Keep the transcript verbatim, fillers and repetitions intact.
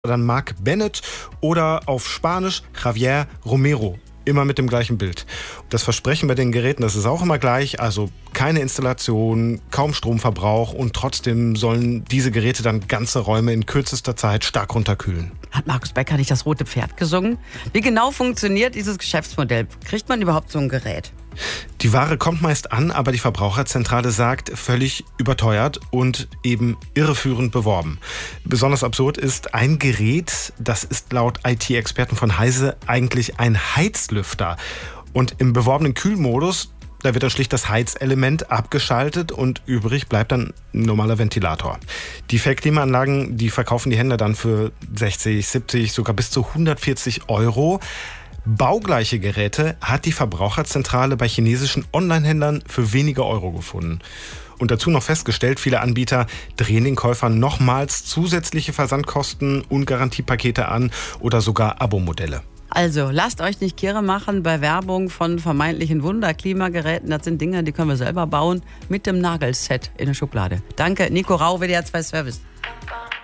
dann Mark Bennett oder auf Spanisch Javier Romero. Immer mit dem gleichen Bild. Das Versprechen bei den Geräten, das ist auch immer gleich, also keine Installation, kaum Stromverbrauch und trotzdem sollen diese Geräte dann ganze Räume in kürzester Zeit stark runterkühlen. Hat Markus Becker nicht das rote Pferd gesungen? Wie genau funktioniert dieses Geschäftsmodell? Kriegt man überhaupt so ein Gerät? Die Ware kommt meist an, aber die Verbraucherzentrale sagt, völlig überteuert und eben irreführend beworben. Besonders absurd ist, ein Gerät, das ist laut I T-Experten von Heise eigentlich ein Heizlüfter. Und im beworbenen Kühlmodus, da wird dann schlicht das Heizelement abgeschaltet und übrig bleibt dann ein normaler Ventilator. Die Fake-Klimaanlagen, die verkaufen die Händler dann für sechzig, siebzig, sogar bis zu hundertvierzig Euro. Baugleiche Geräte hat die Verbraucherzentrale bei chinesischen Online-Händlern für wenige Euro gefunden. Und dazu noch festgestellt, viele Anbieter drehen den Käufern nochmals zusätzliche Versandkosten und Garantiepakete an oder sogar Abo-Modelle. Also, lasst euch nicht kirre machen bei Werbung von vermeintlichen Wunder-Klimageräten. Das sind Dinge, die können wir selber bauen mit dem Nagelset in der Schublade. Danke, Nico Rau, W D R zwei Service.